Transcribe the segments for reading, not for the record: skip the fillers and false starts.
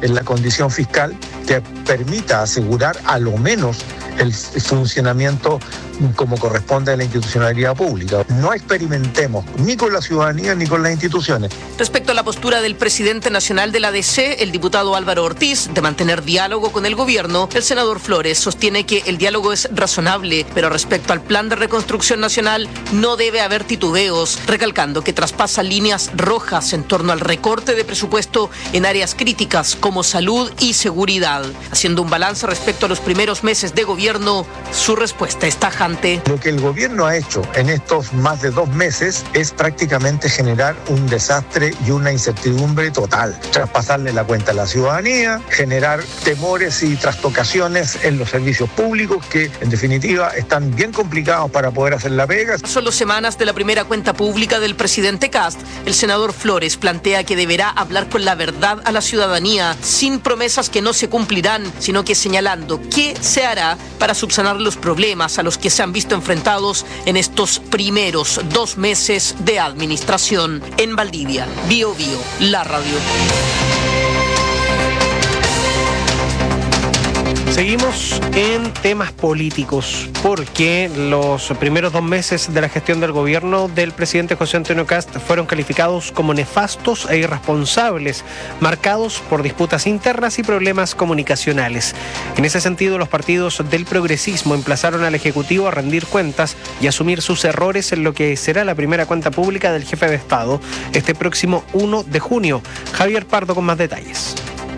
en la condición fiscal que permita asegurar a lo menos el funcionamiento como corresponde a la institucionalidad pública. No experimentemos ni con la ciudadanía ni con las instituciones. Respecto a la postura del presidente nacional de la DC, el diputado Álvaro Ortiz, de mantener diálogo con el gobierno, el senador Flores sostiene que el diálogo es razonable, pero respecto al plan de reconstrucción nacional no debe haber titubeos, recalcando que traspasa líneas rojas en torno al recorte de presupuesto en áreas críticas como salud y seguridad. Haciendo un balance respecto a los primeros meses de gobierno, su respuesta es tajante. Lo que el gobierno ha hecho en estos más de 2 meses es prácticamente generar un desastre y una incertidumbre total. Traspasarle la cuenta a la ciudadanía, generar temores y trastocaciones en los servicios públicos que, en definitiva, están bien complicados para poder hacer la pega. Solo semanas de la primera cuenta pública del presidente Kast, el senador Flores plantea que deberá hablar con la verdad a la ciudadanía, sin promesas que no se cumplirán, sino que señalando qué se hará para subsanar los problemas a los que se han visto enfrentados en estos primeros 2 meses de administración. En Valdivia, Bio Bio, la radio. Seguimos en temas políticos, porque los primeros 2 meses de la gestión del gobierno del presidente José Antonio Kast fueron calificados como nefastos e irresponsables, marcados por disputas internas y problemas comunicacionales. En ese sentido, los partidos del progresismo emplazaron al Ejecutivo a rendir cuentas y asumir sus errores en lo que será la primera cuenta pública del jefe de Estado este próximo 1 de junio. Javier Pardo con más detalles.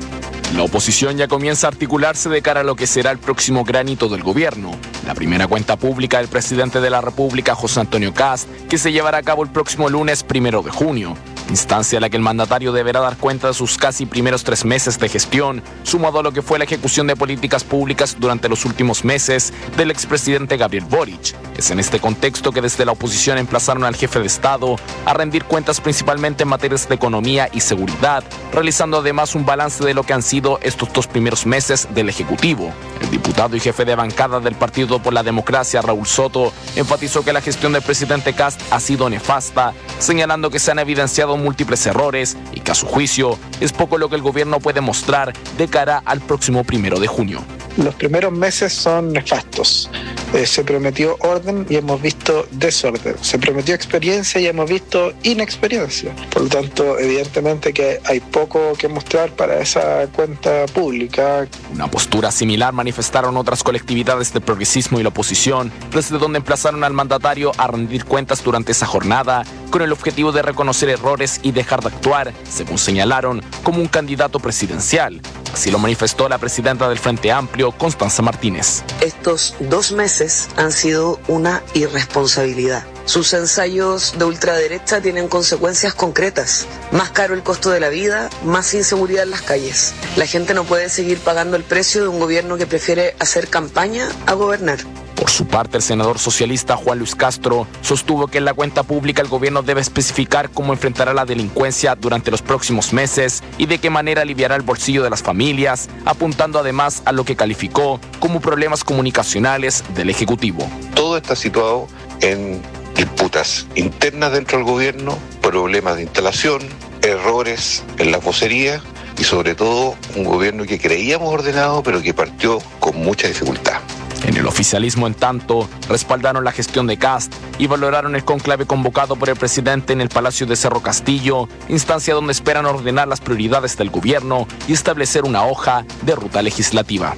La oposición ya comienza a articularse de cara a lo que será el próximo gran hito del gobierno, la primera cuenta pública del presidente de la República, José Antonio Kast, que se llevará a cabo el próximo lunes 1 de junio. Instancia en la que el mandatario deberá dar cuenta de sus casi primeros 3 meses de gestión, sumado a lo que fue la ejecución de políticas públicas durante los últimos meses del expresidente Gabriel Boric. Es en este contexto que desde la oposición emplazaron al jefe de Estado a rendir cuentas principalmente en materias de economía y seguridad, realizando además un balance de lo que han sido estos 2 primeros meses del Ejecutivo. El diputado y jefe de bancada del Partido por la Democracia, Raúl Soto, enfatizó que la gestión del presidente Kast ha sido nefasta, señalando que se han evidenciado múltiples errores y que a su juicio es poco lo que el gobierno puede mostrar de cara al próximo 1 de junio. Los primeros meses son nefastos. Se prometió orden y hemos visto desorden. Se prometió experiencia y hemos visto inexperiencia. Por lo tanto, evidentemente que hay poco que mostrar para esa cuenta pública. Una postura similar manifestaron otras colectividades del progresismo y la oposición, desde donde emplazaron al mandatario a rendir cuentas durante esa jornada, con el objetivo de reconocer errores y dejar de actuar, según señalaron, como un candidato presidencial. Así lo manifestó la presidenta del Frente Amplio, Constanza Martínez. Estos 2 meses han sido una irresponsabilidad. Sus ensayos de ultraderecha tienen consecuencias concretas. Más caro el costo de la vida, más inseguridad en las calles. La gente no puede seguir pagando el precio de un gobierno que prefiere hacer campaña a gobernar. Por su parte, el senador socialista Juan Luis Castro sostuvo que en la cuenta pública el gobierno debe especificar cómo enfrentará la delincuencia durante los próximos meses y de qué manera aliviará el bolsillo de las familias, apuntando además a lo que calificó como problemas comunicacionales del Ejecutivo. Todo está situado en disputas internas dentro del gobierno, problemas de instalación, errores en la vocería y sobre todo un gobierno que creíamos ordenado pero que partió con mucha dificultad. En el oficialismo, en tanto, respaldaron la gestión de Kast y valoraron el conclave convocado por el presidente en el Palacio de Cerro Castillo, instancia donde esperan ordenar las prioridades del gobierno y establecer una hoja de ruta legislativa.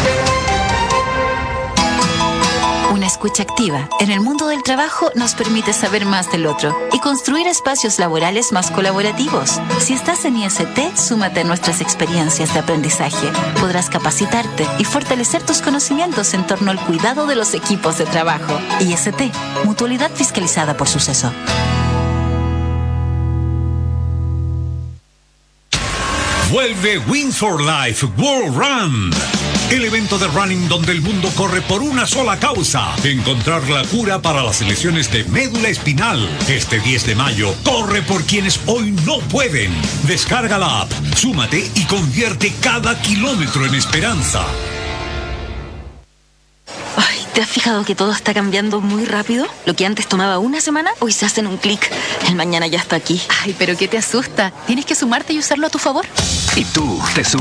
Una escucha activa en el mundo del trabajo nos permite saber más del otro y construir espacios laborales más colaborativos. Si estás en IST, súmate a nuestras experiencias de aprendizaje. Podrás capacitarte y fortalecer tus conocimientos en torno al cuidado de los equipos de trabajo. IST, mutualidad fiscalizada por Suceso. Vuelve Wings for Life World Run. El evento de running donde el mundo corre por una sola causa: encontrar la cura para las lesiones de médula espinal. Este 10 de mayo, corre por quienes hoy no pueden. Descarga la app, súmate y convierte cada kilómetro en esperanza. ¿Te has fijado que todo está cambiando muy rápido? Lo que antes tomaba una semana, hoy se hace en un clic. El mañana ya está aquí. Ay, pero ¿qué te asusta? Tienes que sumarte y usarlo a tu favor. ¿Y tú te